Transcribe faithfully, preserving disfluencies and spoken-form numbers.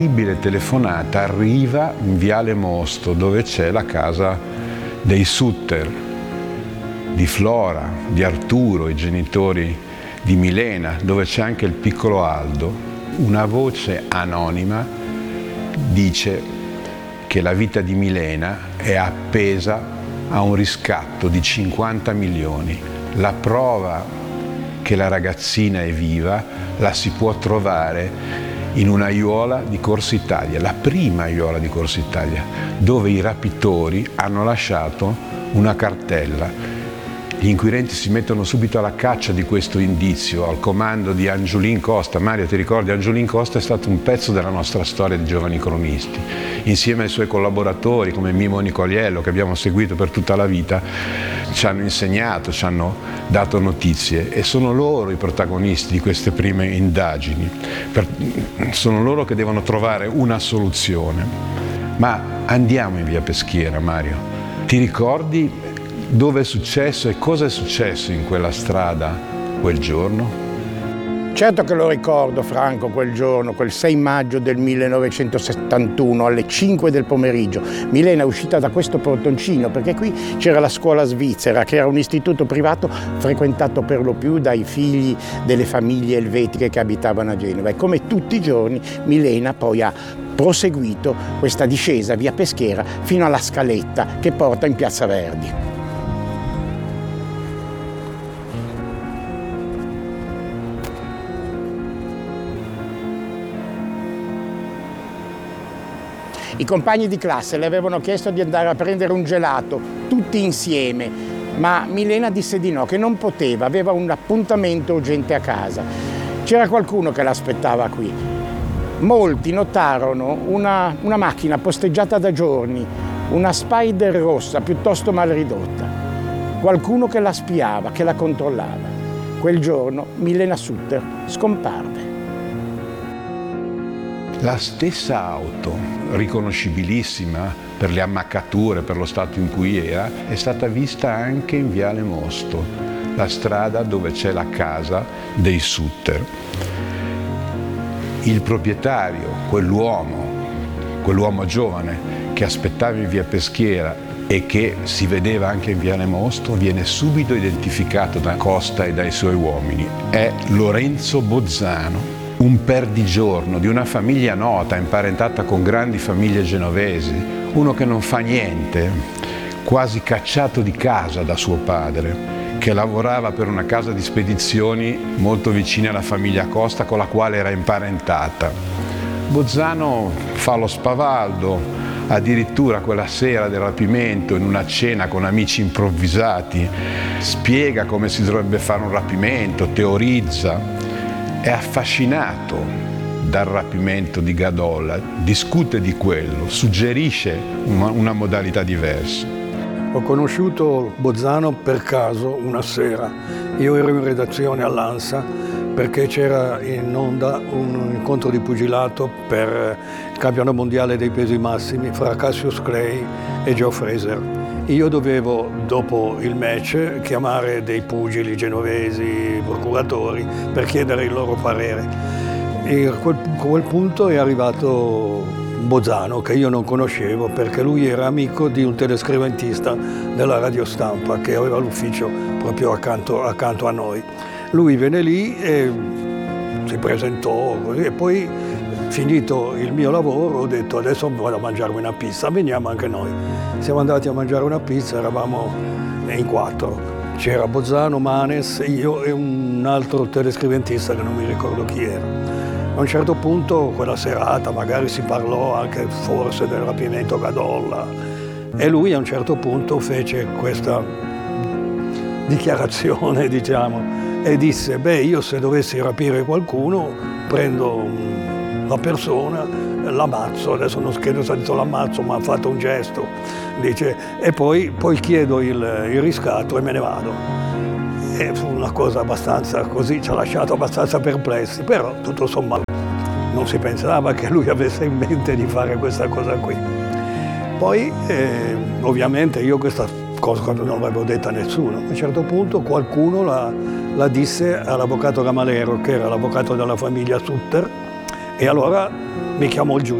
Una telefonata arriva in Viale Mosto, dove c'è la casa dei Sutter, di Flora, di Arturo, i genitori di Milena, dove c'è anche il piccolo Aldo. Una voce anonima dice che la vita di Milena è appesa a un riscatto di cinquanta milioni. La prova che la ragazzina è viva la si può trovare in una aiuola di Corso Italia, la prima aiuola di Corso Italia, dove i rapitori hanno lasciato una cartella. Gli inquirenti si mettono subito alla caccia di questo indizio, al comando di Angiolin Costa. Mario, ti ricordi? Angiolin Costa è stato un pezzo della nostra storia di giovani cronisti. Insieme ai suoi collaboratori come Mimo Nicoliello, che abbiamo seguito per tutta la vita, ci hanno insegnato, ci hanno dato notizie, e sono loro i protagonisti di queste prime indagini. Per, sono loro che devono trovare una soluzione. Ma andiamo in via Peschiera, Mario. Ti ricordi dove è successo e cosa è successo in quella strada quel giorno? Certo che lo ricordo, Franco, quel giorno, quel sei maggio del millenovecentosettantuno, alle cinque del pomeriggio. Milena è uscita da questo portoncino, perché qui c'era la scuola svizzera, che era un istituto privato frequentato per lo più dai figli delle famiglie elvetiche che abitavano a Genova. E come tutti i giorni, Milena poi ha proseguito questa discesa via Peschiera fino alla scaletta che porta in Piazza Verdi. I compagni di classe le avevano chiesto di andare a prendere un gelato, tutti insieme, ma Milena disse di no, che non poteva, aveva un appuntamento urgente a casa. C'era qualcuno che l'aspettava qui. Molti notarono una, una macchina posteggiata da giorni, una Spider rossa piuttosto mal ridotta. Qualcuno che la spiava, che la controllava. Quel giorno Milena Sutter scomparve. La stessa auto, riconoscibilissima per le ammaccature, per lo stato in cui era, è stata vista anche in Viale Mosto, la strada dove c'è la casa dei Sutter. Il proprietario, quell'uomo, quell'uomo giovane che aspettava in via Peschiera e che si vedeva anche in Viale Mosto, viene subito identificato da Costa e dai suoi uomini. È Lorenzo Bozzano, un perdigiorno di una famiglia nota, imparentata con grandi famiglie genovesi, uno che non fa niente, quasi cacciato di casa da suo padre, che lavorava per una casa di spedizioni molto vicina alla famiglia Costa, con la quale era imparentata. Bozzano fa lo spavaldo, addirittura quella sera del rapimento, in una cena con amici improvvisati, spiega come si dovrebbe fare un rapimento, teorizza. È affascinato dal rapimento di Gadolla, discute di quello, suggerisce una, una modalità diversa. Ho conosciuto Bozzano per caso una sera. Io ero in redazione all'Ansa perché c'era in onda un incontro di pugilato per il campionato mondiale dei pesi massimi fra Cassius Clay e Joe Fraser. Io dovevo, dopo il match, chiamare dei pugili genovesi, procuratori, per chiedere il loro parere. E a quel, a quel punto è arrivato Bozzano, che io non conoscevo, perché lui era amico di un telescriventista della Radio Stampa, che aveva l'ufficio proprio accanto, accanto a noi. Lui venne lì e si presentò, così, e poi, finito il mio lavoro, ho detto adesso vado a mangiarmi una pizza, veniamo anche noi. Siamo andati a mangiare una pizza, eravamo in quattro. C'era Bozzano, Manes, io e un altro telescriventista che non mi ricordo chi era. A un certo punto, quella serata, magari si parlò anche forse del rapimento Gadolla, e lui a un certo punto fece questa dichiarazione, diciamo, e disse, beh, io se dovessi rapire qualcuno prendo la persona, l'ammazzo, adesso non credo sia detto l'ammazzo, ma ha fatto un gesto, dice, e poi, poi chiedo il, il riscatto e me ne vado. E fu una cosa abbastanza così, ci ha lasciato abbastanza perplessi, però tutto sommato non si pensava che lui avesse in mente di fare questa cosa qui. Poi eh, ovviamente io questa cosa non l'avevo detta a nessuno, a un certo punto qualcuno la, la disse all'avvocato Gamalero, che era l'avvocato della famiglia Sutter, E allora mi chiamò il giudice.